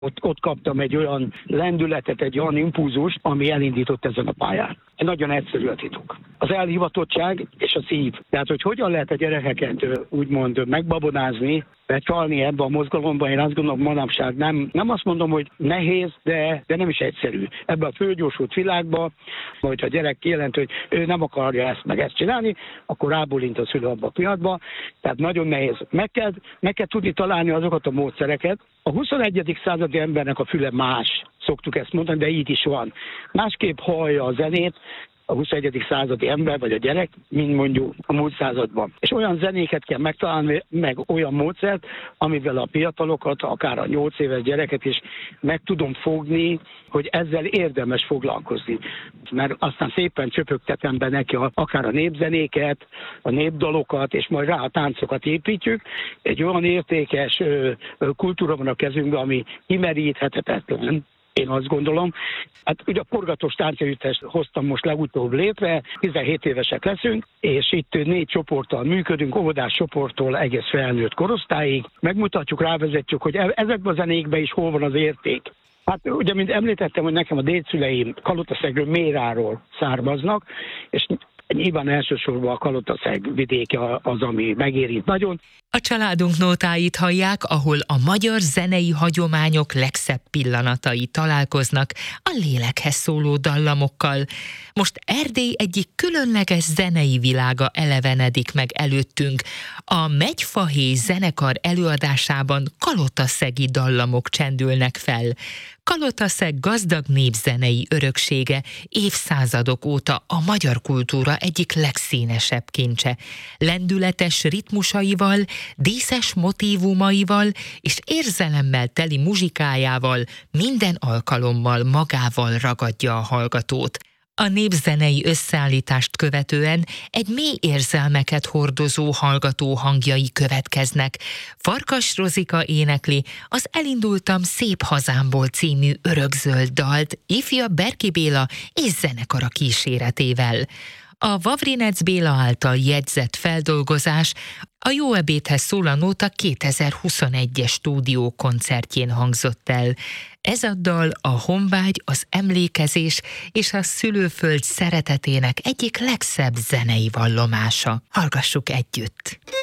Ott kaptam egy olyan lendületet, egy olyan impulzust, ami elindított ezen a pályán. Nagyon egyszerű a titok. Az elhivatottság és a szív. Tehát, hogy hogyan lehet a gyerekeket úgymond megbabonázni, csalni ebbe a mozgalomba, én azt gondolom, manapság nem azt mondom, hogy nehéz, de nem is egyszerű. Ebbe a fölgyorsult világba, hogyha a gyerek kijelent, hogy ő nem akarja ezt meg ezt csinálni, akkor rábólint a szülő abba a pillanatba. Tehát nagyon nehéz. Meg kell tudni találni azokat a módszereket. A 21. századi embernek a füle más, szoktuk ezt mondani, de így is van. Másképp hallja a zenét a 21. századi ember vagy a gyerek, mint mondjuk a múlt században. És olyan zenéket kell megtalálni, meg olyan módszert, amivel a fiatalokat, akár a 8 éves gyereket is meg tudom fogni, hogy ezzel érdemes foglalkozni. Mert aztán szépen csöpögtetem be neki akár a népzenéket, a népdalokat, és majd rá a táncokat építjük. Egy olyan értékes kultúra van a kezünkben, ami kimeríthetetlen. Én azt gondolom. Hát ugye a Forgatós Táncegyüttest hoztam most legutóbb létre, 17 évesek leszünk, és itt 4 csoporttal működünk, óvodás csoporttól egész felnőtt korosztályig. Megmutatjuk, rávezetjük, hogy ezekben a zenékben is hol van az érték. Hát ugye, mint említettem, hogy nekem a dédszüleim Kalotaszegről, Méráról származnak, és nyilván elsősorban a Kalotaszeg vidéke az, ami megérint nagyon. A családunk nótáit hallják, ahol a magyar zenei hagyományok legszebb pillanatai találkoznak a lélekhez szóló dallamokkal. Most Erdély egyik különleges zenei világa elevenedik meg előttünk. A Megyfahéj zenekar előadásában kalotaszegi dallamok csendülnek fel. Kalotaszeg gazdag népzenei öröksége évszázadok óta a magyar kultúra egyik legszínesebb kincse. Lendületes ritmusaival, díszes motívumaival és érzelemmel teli muzsikájával minden alkalommal magával ragadja a hallgatót. A népzenei összeállítást követően egy mély érzelmeket hordozó hallgató hangjai következnek. Farkas Rozika énekli az Elindultam szép hazámból című örökzöld dalt ifja Berki Béla és zenekara kíséretével. A Vavrinec Béla által jegyzett feldolgozás a Jó ebédhez szól a nóta 2021-es stúdió koncertjén hangzott el. Ez a dal a honvágy, az emlékezés és a szülőföld szeretetének egyik legszebb zenei vallomása. Hallgassuk együtt!